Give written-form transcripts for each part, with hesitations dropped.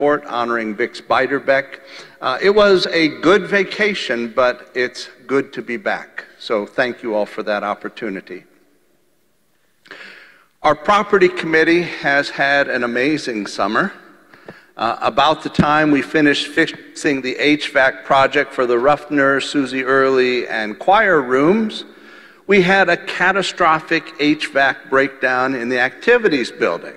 honoring Vix Beiderbecke. It was a good vacation, but it's good to be back. So thank you all for that opportunity. Our property committee has had an amazing summer. About the time we finished fixing the HVAC project for the Ruffner, Susie Early, and choir rooms, we had a catastrophic HVAC breakdown in the activities building.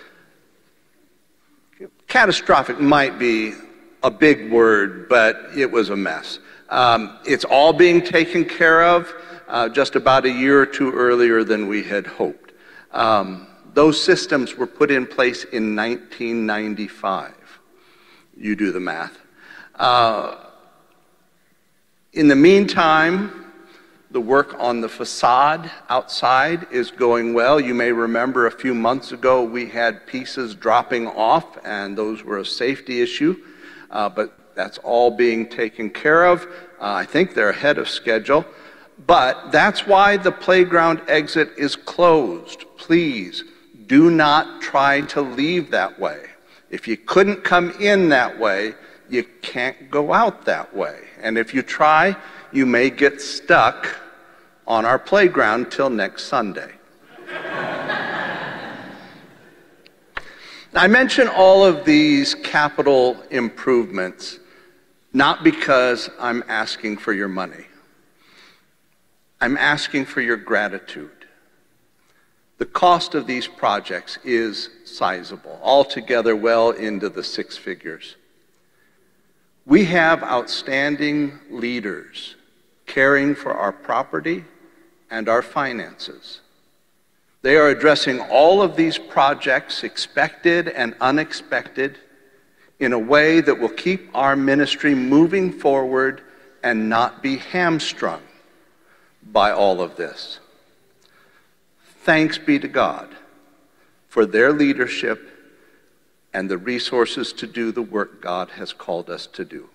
Catastrophic might be a big word, but it was a mess. It's all being taken care of just about a year or two earlier than we had hoped. Those systems were put in place in 1995. You do the math. In the meantime, the work on the facade outside is going well. You may remember a few months ago we had pieces dropping off, and those were a safety issue, but that's all being taken care of. I think they're ahead of schedule. But that's why the playground exit is closed. Please do not try to leave that way. If you couldn't come in that way, you can't go out that way. And if you try, you may get stuck on our playground till next Sunday. I mention all of these capital improvements not because I'm asking for your money. I'm asking for your gratitude. The cost of these projects is sizable, altogether well into the six figures. We have outstanding leaders caring for our property and our finances. They are addressing all of these projects, expected and unexpected, in a way that will keep our ministry moving forward and not be hamstrung by all of this. Thanks be to God for their leadership and the resources to do the work God has called us to do.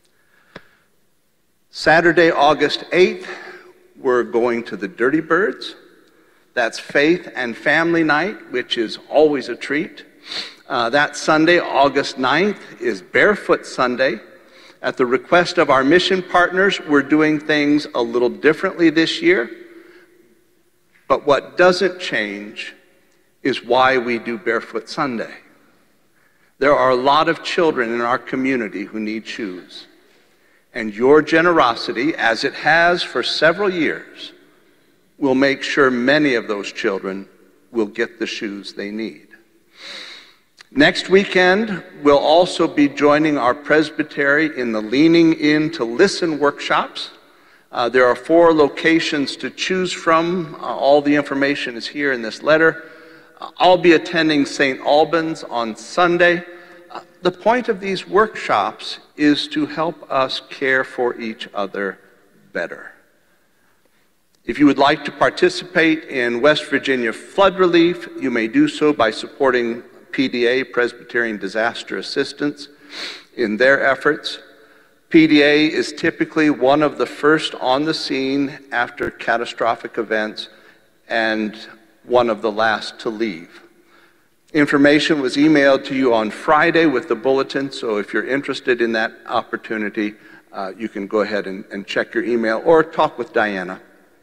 Saturday, August 8th, we're going to the Dirty Birds. That's Faith and Family Night, which is always a treat. That Sunday, August 9th, is Barefoot Sunday. At the request of our mission partners, we're doing things a little differently this year. But what doesn't change is why we do Barefoot Sunday. There are a lot of children in our community who need shoes. And your generosity, as it has for several years, will make sure many of those children will get the shoes they need. Next weekend, we'll also be joining our presbytery in the Leaning In to Listen workshops. There are 4 locations to choose from. All the information is here in this letter. I'll be attending St. Albans on Sunday. The point of these workshops is to help us care for each other better. If you would like to participate in West Virginia flood relief, you may do so by supporting PDA, Presbyterian Disaster Assistance, in their efforts. PDA is typically one of the first on the scene after catastrophic events and one of the last to leave. Information was emailed to you on Friday with the bulletin, so if you're interested in that opportunity, you can go ahead and check your email or talk with Diana.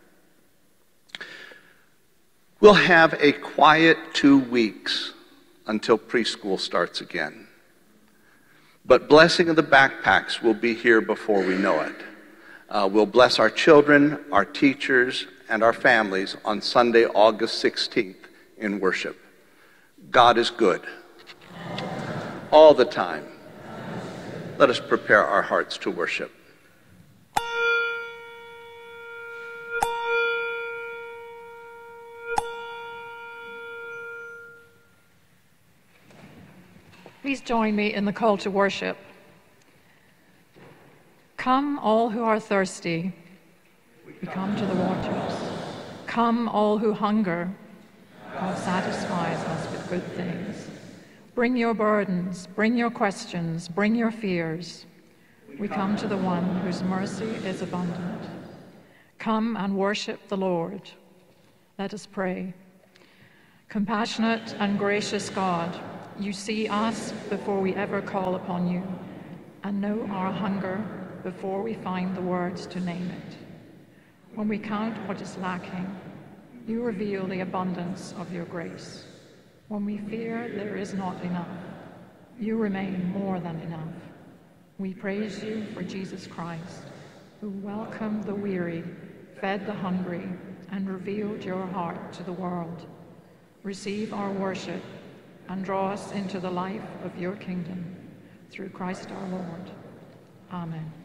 We'll have a quiet 2 weeks until preschool starts again. But blessing of the backpacks will be here before we know it. We'll bless our children, our teachers, and our families on Sunday, August 16th in worship. God is good all the time. Let us prepare our hearts to worship. Please join me in the call to worship. Come, all who are thirsty, we come to the waters. Come, all who hunger, God satisfies us with good things. Bring your burdens, bring your questions, bring your fears. We come to the one whose mercy is abundant. Come and worship the Lord. Let us pray. Compassionate and gracious God, You see us before we ever call upon you, and know our hunger before we find the words to name it. When we count what is lacking, you reveal the abundance of your grace. When we fear there is not enough, you remain more than enough. We praise you for Jesus Christ, who welcomed the weary, fed the hungry, and revealed your heart to the world. Receive our worship and draw us into the life of your kingdom. Through Christ our Lord. Amen.